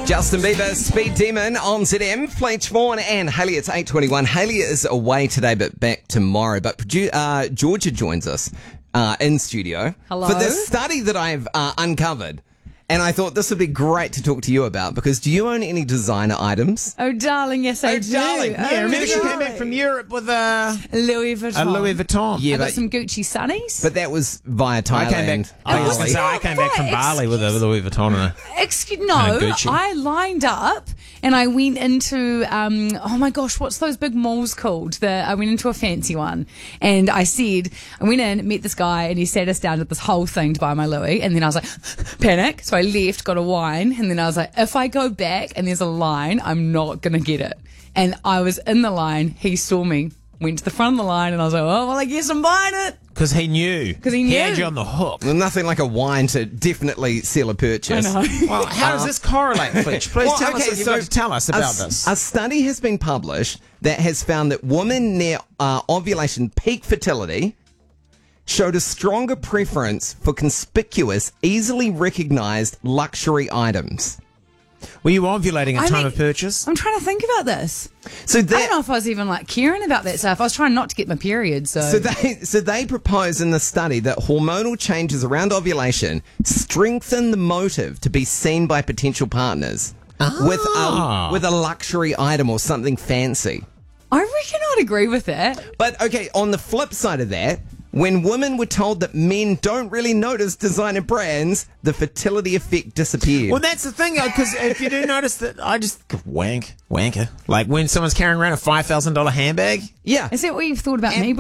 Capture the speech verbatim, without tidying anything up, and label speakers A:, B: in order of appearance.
A: Justin Bieber, Speed Demon on Z M. Fletch Vaughan and Haley. It's eight twenty-one. Haley is away today, but back tomorrow. But produ- uh, Georgia joins us uh, in studio
B: Hello.
A: for this study that I've uh, uncovered. And I thought this would be great to talk to you about, because do you own any designer items?
B: Oh, darling, yes, I
C: Oh,
B: do.
C: darling.
B: Oh,
C: Yeah, remember she came
B: darling.
C: back from Europe with a,
B: Louis
C: a
B: Vuitton.
C: Louis Vuitton.
A: Yeah,
B: I got
A: but,
B: some Gucci sunnies.
A: but that was via Thailand.
C: I came back. I was
A: Bali.
C: gonna say, I came back from
B: Right,
C: Bali with a Louis Vuitton. And a,
B: Excuse
C: And
B: no,
C: a Gucci.
B: I lined up and I went into um oh my gosh, what's those big malls called? The I went into a fancy one and I said I went in, met this guy, and he sat us down at this whole thing to buy my Louis, and then I was like panic, so I left, got a wine, and then I was like, if I go back and there's a line, I'm not gonna get it. And I was in the line, he saw me, went to the front of the line, and I was like, oh well, I guess I'm buying it.
C: Because he knew.
B: 'Cause he
C: He
B: knew.
C: had you on the hook.
A: Well, nothing like a wine to definitely seal a purchase.
B: I know.
C: Well, how does this correlate, Fletch? Please
A: Well,
C: tell
A: okay,
C: us what you've
A: so
C: got to tell us
A: a
C: about
A: s-
C: this.
A: A study has been published that has found that women near uh, ovulation peak fertility showed a stronger preference for conspicuous, easily recognized luxury items.
C: Were you ovulating at
B: I
C: time
B: mean-
C: of purchase?
B: I'm trying to think about this.
A: So
B: I don't know
A: that,
B: if I was even like caring about that stuff. I was trying not to get my period, so.
A: so they, so they propose in the study that hormonal changes around ovulation strengthen the motive to be seen by potential partners with
C: Ah.
A: a with a luxury item or something fancy.
B: I reckon I'd agree with that.
A: But okay, on the flip side of that, when women were told that men don't really notice designer brands, the fertility effect disappeared.
C: Well, that's the thing, because if you do notice that, I just wank, wanker. Like when someone's carrying around a five thousand dollars handbag.
A: yeah.
B: Is that what you've thought about me